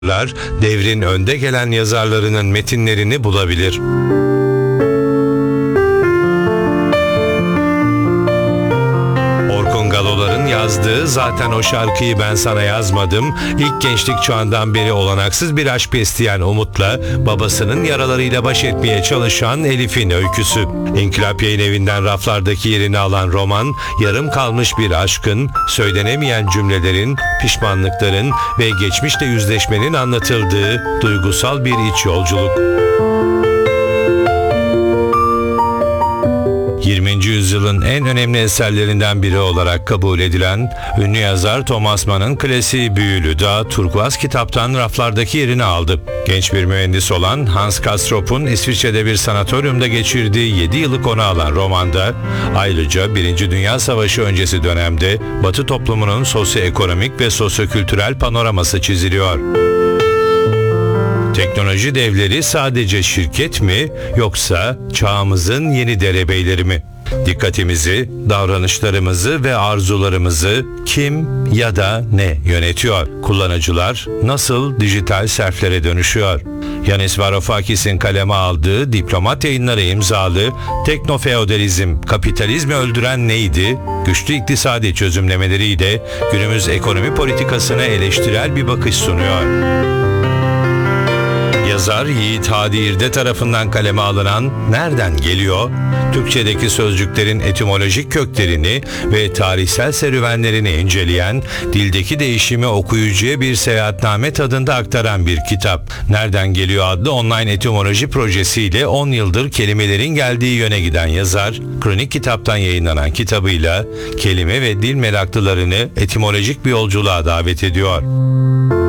devrin önde gelen yazarlarının metinlerini bulabilir. Orkun Galolar'ın yazdığı "Zaten o şarkıyı ben sana yazmadım" ilk gençlik çağından beri olanaksız bir aşk besleyen Umut'la babasının yaralarıyla baş etmeye çalışan Elif'in öyküsü. İnkılap Yayınevi'nden raflardaki yerini alan roman, yarım kalmış bir aşkın, söylenemeyen cümlelerin, pişmanlıkların ve geçmişle yüzleşmenin anlatıldığı duygusal bir iç yolculuk. 20. yüzyılın en önemli eserlerinden biri olarak kabul edilen ünlü yazar Thomas Mann'ın klasiği Büyülü Dağ, turkuaz kitaptan raflardaki yerini aldı. Genç bir mühendis olan Hans Kastrop'un İsviçre'de bir sanatoryumda geçirdiği 7 yılı konu alan romanda, ayrıca 1. Dünya Savaşı öncesi dönemde Batı toplumunun sosyoekonomik ve sosyokültürel panoraması çiziliyor. Teknoloji devleri sadece şirket mi, yoksa çağımızın yeni derebeyleri mi? Dikkatimizi, davranışlarımızı ve arzularımızı kim ya da ne yönetiyor? Kullanıcılar nasıl dijital serflere dönüşüyor? Yanis Varoufakis'in kaleme aldığı Diplomat Yayınları imzalı Teknofeodalizm, Kapitalizmi Öldüren Neydi? Güçlü iktisadi çözümlemeleriyle günümüz ekonomi politikasına eleştirel bir bakış sunuyor. Yazar Yiğit Hadi İrde tarafından kaleme alınan "Nereden Geliyor?", Türkçedeki sözcüklerin etimolojik köklerini ve tarihsel serüvenlerini inceleyen, dildeki değişimi okuyucuya bir seyahatname tadında aktaran bir kitap. "Nereden Geliyor?" adlı online etimoloji projesiyle 10 yıldır kelimelerin geldiği yöne giden yazar, Kronik Kitap'tan yayınlanan kitabıyla kelime ve dil meraklılarını etimolojik bir yolculuğa davet ediyor.